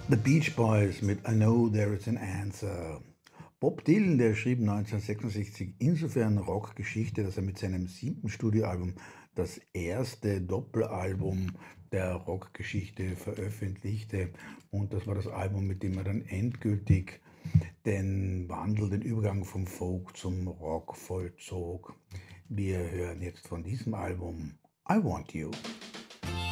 The Beach Boys mit „I Know There Is an Answer". Bob Dylan, der schrieb 1966 insofern Rockgeschichte, dass er mit seinem 7. Studioalbum das erste Doppelalbum der Rockgeschichte veröffentlichte. Und das war das Album, mit dem er dann endgültig den Übergang vom Folk zum Rock vollzog. Wir hören jetzt von diesem Album „I Want You".